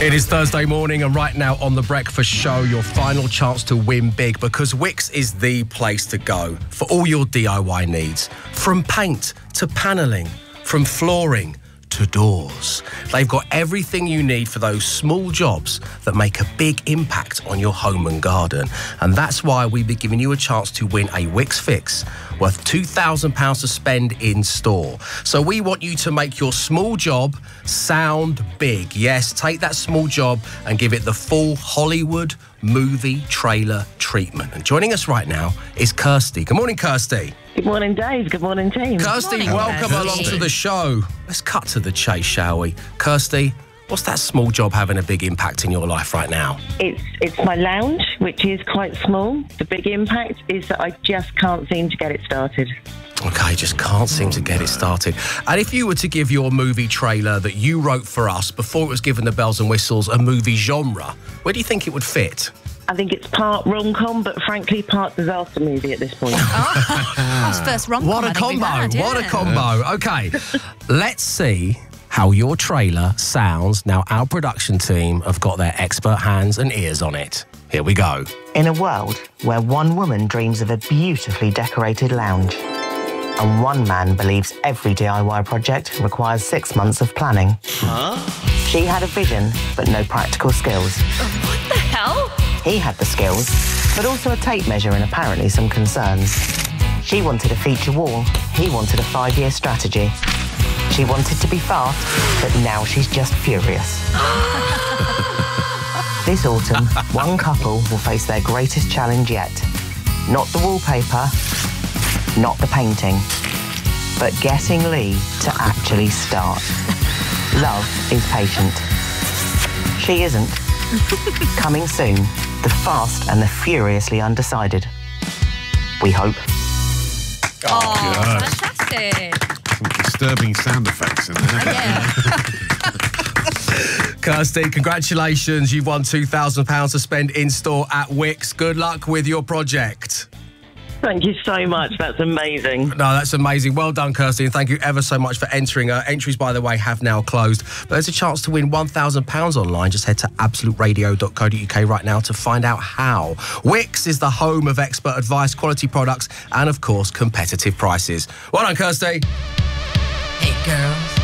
It is Thursday morning, and right now on The Breakfast Show, your final chance to win big, because Wickes is the place to go for all your DIY needs. From paint to panelling, from flooring to doors. They've got everything you need for those small jobs that make a big impact on your home and garden. And that's why we'll be giving you a chance to win a Wickes Fix worth £2,000 to spend in store. So we want you to make your small job sound big. Yes, take that small job and give it the full Hollywood movie trailer treatment. And joining us right now is Kirsty. Good morning, Kirsty. Good morning, Dave. Good morning, team. Kirsty, Morning, welcome Kirsty. along to the show. Let's cut to the chase, shall we? Kirsty, what's that small job having a big impact in your life right now? It's my lounge, which is quite small. The big impact is that I just can't seem to get it started. Okay, just can't seem to get it started. And if you were to give your movie trailer that you wrote for us before it was given the bells and whistles a movie genre, where do you think it would fit? I think it's part rom-com, but frankly, part disaster movie at this point. That's first rom-com. What a I think we've combo, had, what a yeah. combo. Okay, let's see how your trailer sounds. Now, our production team have got their expert hands and ears on it. Here we go. In a world where one woman dreams of a beautifully decorated lounge and one man believes every DIY project requires 6 months of planning. She had a vision, but no practical skills. What the hell? He had the skills, but also a tape measure and apparently some concerns. She wanted a feature wall. He wanted a 5-year strategy. She wanted to be fast, but now she's just furious. This autumn, one couple will face their greatest challenge yet. Not the wallpaper, not the painting, but getting Lee to actually start. Love is patient. She isn't. Coming soon, the fast and the furiously undecided. We hope. Oh, fantastic. Some disturbing sound effects in there. Yeah. Kirsty, congratulations. You've won £2,000 to spend in store at Wickes. Good luck with your project. Thank you so much. That's amazing. No, that's amazing. Well done, Kirsty, and thank you ever so much for entering. Entries, by the way, have now closed. But there's a chance to win £1,000 online. Just head to absoluteradio.co.uk right now to find out how. Wickes is the home of expert advice, quality products, and, of course, competitive prices. Well done, Kirsty. Hey, girls.